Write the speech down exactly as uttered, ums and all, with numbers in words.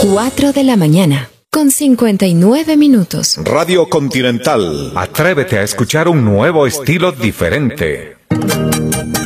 cuatro de la mañana, con cincuenta y nueve minutos. Radio Continental. Atrévete a escuchar un nuevo estilo diferente.